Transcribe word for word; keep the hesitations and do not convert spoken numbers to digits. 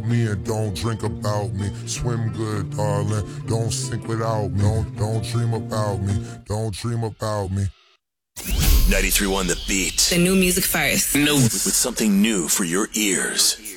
me and don't drink about me. Swim good, darling, don't sink without me. Don't, don't dream about me, don't dream about me. ninety-three point one The Beat. The new music first. No, with something new for your ears.